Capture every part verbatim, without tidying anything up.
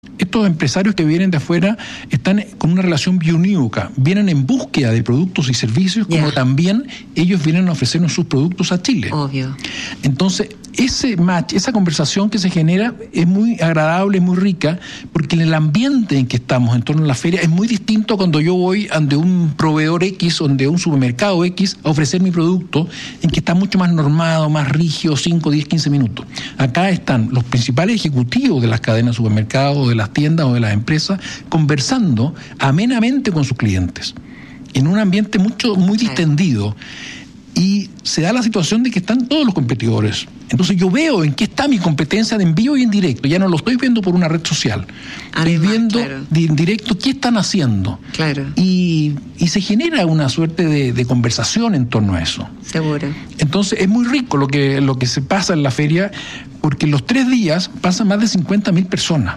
Estos empresarios que vienen de afuera están con una relación biunívoca, vienen en búsqueda de productos y servicios, como yeah. también ellos vienen a ofrecernos sus productos a Chile. Obvio. Entonces, ese match, esa conversación que se genera es muy agradable, es muy rica, porque en el ambiente en que estamos en torno a la feria es muy distinto cuando yo voy ante un proveedor X, donde un supermercado X, a ofrecer mi producto, en que está mucho más normado, más rígido, cinco, diez, quince minutos. Acá están los principales ejecutivos de las cadenas de supermercados, de las tiendas o de las empresas, conversando amenamente con sus clientes, en un ambiente mucho, muy distendido. Y se da la situación de que están todos los competidores. Entonces yo veo en qué está mi competencia de envío y en directo. Ya no lo estoy viendo por una red social. Además, estoy viendo claro. de en directo qué están haciendo. Claro. Y, y se genera una suerte de, de conversación en torno a eso. Seguro. Entonces es muy rico lo que, lo que se pasa en la feria, porque en los tres días pasan más de cincuenta mil personas.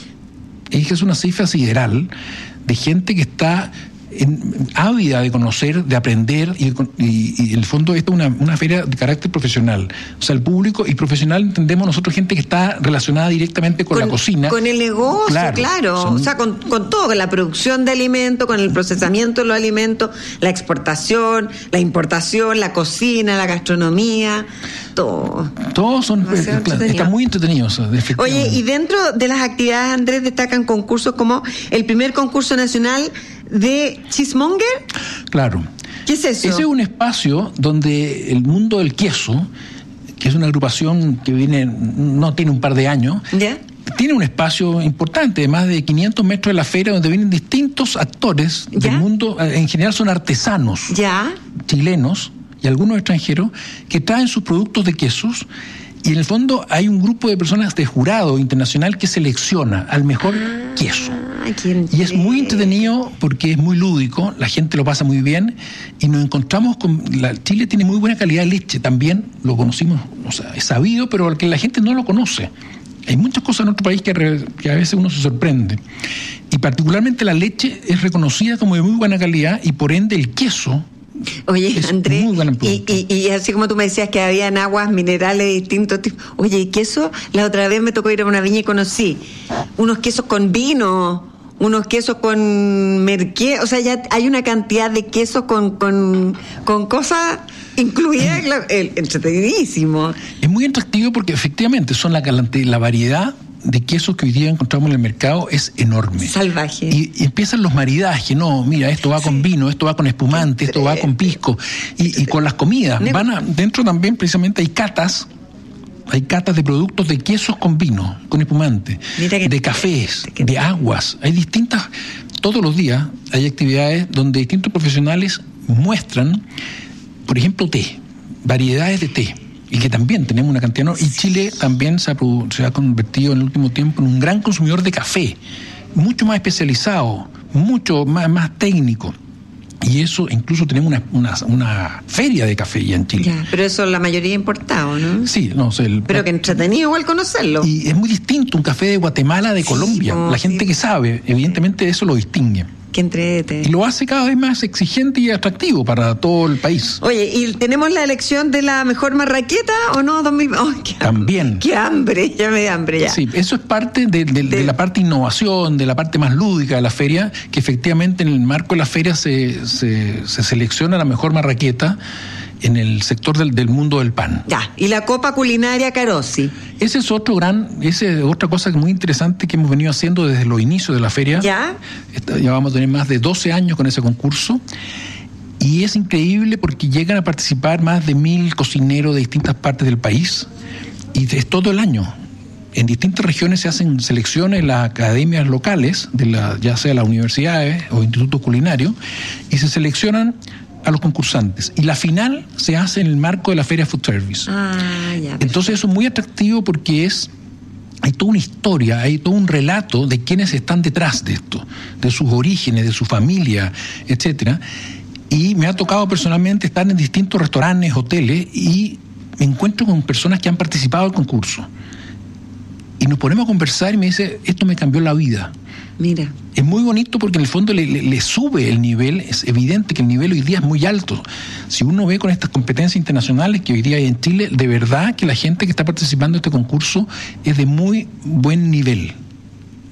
Es una cifra sideral de gente que está En, ávida de conocer, de aprender, y, y, y en el fondo esto es una, una feria de carácter profesional. O sea, el público y profesional entendemos nosotros gente que está relacionada directamente con, con la cocina. Con el negocio, claro. claro. Son... O sea, con, con todo, con la producción de alimentos, con el procesamiento de los alimentos, la exportación, la importación, la cocina, la gastronomía, todo. Todos son, eh, están muy entretenidos. Oye, y dentro de las actividades, Andrés, destacan concursos como el primer concurso nacional de Cheesemonger. Claro. ¿Qué es eso? Ese es un espacio donde el mundo del queso, que es una agrupación que viene, no tiene un par de años, ¿ya? Tiene un espacio importante de más de quinientos metros de la feria, donde vienen distintos actores ¿ya? del mundo, en general son artesanos ¿ya? chilenos y algunos extranjeros que traen sus productos de quesos. Y en el fondo hay un grupo de personas de jurado internacional que selecciona al mejor ah, queso. Y es muy entretenido porque es muy lúdico, la gente lo pasa muy bien y nos encontramos con... La, Chile tiene muy buena calidad de leche, también lo conocimos, o sea, es sabido, pero que la gente no lo conoce. Hay muchas cosas en nuestro país que, re, que a veces uno se sorprende. Y particularmente la leche es reconocida como de muy buena calidad y por ende el queso... Oye, Andrés, y, y, y así como tú me decías que habían aguas minerales de distintos tipos, oye, ¿y queso? La otra vez me tocó ir a una viña y conocí unos quesos con vino, unos quesos con merqué, o sea, ya hay una cantidad de quesos con, con, con cosas incluidas, el, entretenidísimo. Es muy atractivo porque efectivamente son la, la variedad de quesos que hoy día encontramos en el mercado es enorme. Salvaje. Y, y empiezan los maridajes, no, mira, esto va sí. con vino, esto va con espumante, esto va con pisco, y, y con las comidas. Ne- Van a, dentro también precisamente hay catas, hay catas de productos de quesos con vino, con espumante, que, de cafés, que, de aguas. Hay distintas, todos los días hay actividades donde distintos profesionales muestran, por ejemplo, té, variedades de té. Y que también tenemos una cantidad, ¿no? Y Chile también se ha, se ha convertido en el último tiempo en un gran consumidor de café, mucho más especializado, mucho más, más técnico. Y eso, incluso tenemos una, una, una feria de café ya en Chile. Ya, pero eso la mayoría importado, ¿no? Sí, no sé. El, pero que entretenido igual conocerlo. Y es muy distinto un café de Guatemala de sí, Colombia. Oh, la gente sí. que sabe, evidentemente eso lo distingue. Que entrete. Y lo hace cada vez más exigente y atractivo para todo el país. Oye, ¿y tenemos la elección de la mejor marraqueta o no? dos mil Oh, qué También. Qué hambre, ya me da hambre ya. Sí, eso es parte de, de, de, de la parte innovación, de la parte más lúdica de la feria, que efectivamente en el marco de la feria se, se, se selecciona la mejor marraqueta en el sector del, del mundo del pan. Ya, y la Copa Culinaria Carosi. Ese es otro gran, esa es otra cosa muy interesante que hemos venido haciendo desde los inicios de la feria. Ya. Ya vamos a tener más de doce años con ese concurso. Y es increíble porque llegan a participar más de mil cocineros de distintas partes del país. Y es todo el año. En distintas regiones se hacen selecciones en las academias locales, de la, ya sea las universidades o institutos culinarios, y se seleccionan a los concursantes. Y la final se hace en el marco de la Feria Food Service. Ah, ya. Entonces eso es muy atractivo porque es hay toda una historia, hay todo un relato de quienes están detrás de esto, de sus orígenes, de su familia, etcétera. Y me ha tocado personalmente estar en distintos restaurantes, hoteles, y me encuentro con personas que han participado del concurso. Y nos ponemos a conversar y me dice, esto me cambió la vida. Mira. Es muy bonito porque en el fondo le, le, le sube el nivel, es evidente que el nivel hoy día es muy alto. Si uno ve con estas competencias internacionales que hoy día hay en Chile, de verdad que la gente que está participando en este concurso es de muy buen nivel.